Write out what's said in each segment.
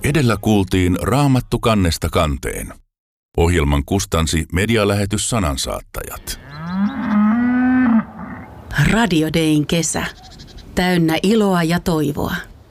Edellä kuultiin Raamattu kannesta kanteen. Ohjelman kustansi Medialähetys Sanansaattajat. Radio Dayn kesä. Täynnä iloa ja toivoa.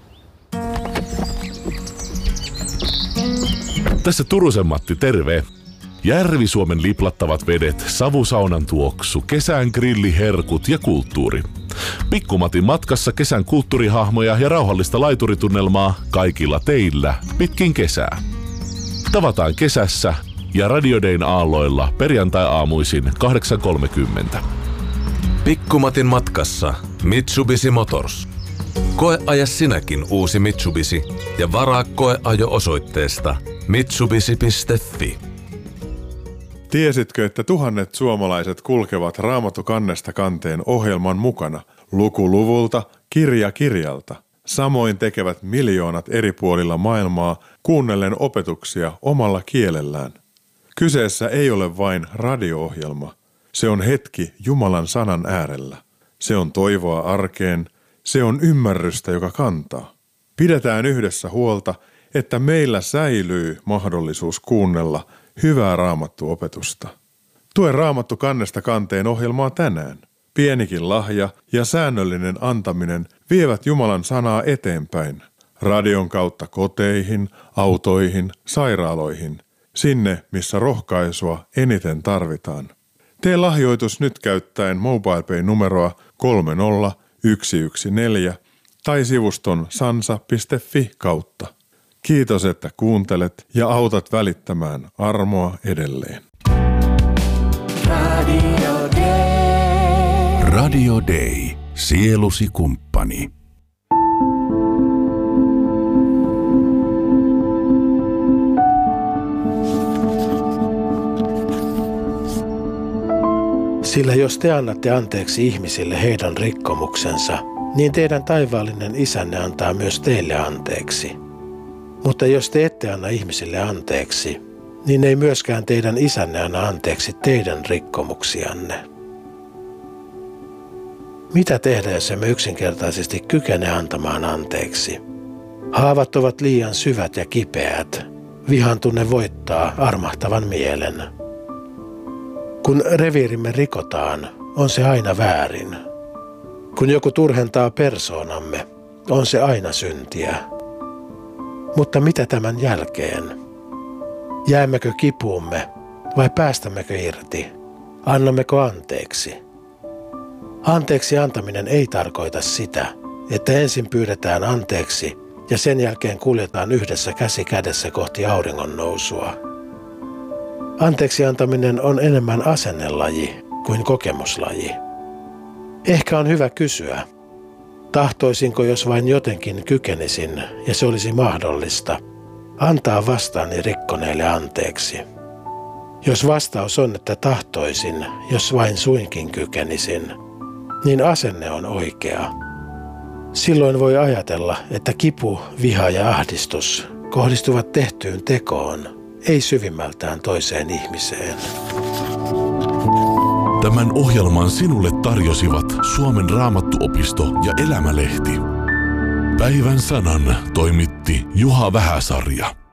Tässä Turusen Matti, terve. Järvi-Suomen liplattavat vedet, savusaunan tuoksu, kesän grilliherkut ja kulttuuri. Pikku-Matin matkassa kesän kulttuurihahmoja ja rauhallista laituritunnelmaa kaikilla teillä pitkin kesää. Tavataan kesässä ja Radio Dayn aalloilla perjantai-aamuisin 8.30. Pikku-Matin matkassa Mitsubishi Motors. Koeaja sinäkin uusi Mitsubishi ja varaa koeajo osoitteesta mitsubishi.fi. Tiesitkö, että tuhannet suomalaiset kulkevat Raamattu kannesta kanteen ohjelman mukana, luku luvulta, kirja kirjalta? Samoin tekevät miljoonat eri puolilla maailmaa kuunnellen opetuksia omalla kielellään. Kyseessä ei ole vain radio-ohjelma. Se on hetki Jumalan sanan äärellä. Se on toivoa arkeen. Se on ymmärrystä, joka kantaa. Pidetään yhdessä huolta, että meillä säilyy mahdollisuus kuunnella hyvää raamattuopetusta. Tue Raamattu kannesta kanteen ohjelmaa tänään. Pienikin lahja ja säännöllinen antaminen vievät Jumalan sanaa eteenpäin. Radion kautta koteihin, autoihin, sairaaloihin. Sinne, missä rohkaisua eniten tarvitaan. Tee lahjoitus nyt käyttäen MobilePay-numeroa 30114 tai sivuston sansa.fi kautta. Kiitos, että kuuntelet ja autat välittämään armoa edelleen. Radio Day. Sielusi kumppani. Sillä jos te annatte anteeksi ihmisille heidän rikkomuksensa, niin teidän taivaallinen isänne antaa myös teille anteeksi. Mutta jos te ette anna ihmisille anteeksi, niin ei myöskään teidän isänne anna anteeksi teidän rikkomuksianne. Mitä tehdä, jos emme yksinkertaisesti kykene antamaan anteeksi? Haavat ovat liian syvät ja kipeät. Vihan tunne voittaa armahtavan mielen. Kun reviirimme rikotaan, on se aina väärin. Kun joku turhentaa persoonamme, on se aina syntiä. Mutta mitä tämän jälkeen? Jäämmekö kipuumme vai päästämmekö irti? Annammeko anteeksi? Anteeksi antaminen ei tarkoita sitä, että ensin pyydetään anteeksi ja sen jälkeen kuljetaan yhdessä käsi kädessä kohti auringon nousua. Anteeksi antaminen on enemmän asennelaji kuin kokemuslaji. Ehkä on hyvä kysyä, tahtoisinko jos vain jotenkin kykenisin ja se olisi mahdollista, antaa vastaani rikkoneille anteeksi. Jos vastaus on, että tahtoisin, jos vain suinkin kykenisin, niin asenne on oikea. Silloin voi ajatella, että kipu, viha ja ahdistus kohdistuvat tehtyyn tekoon, ei syvimmältään toiseen ihmiseen. Tämän ohjelman sinulle tarjosivat Suomen Raamattuopisto ja Elämälehti. Päivän sanan toimitti Juha Vähäsarja.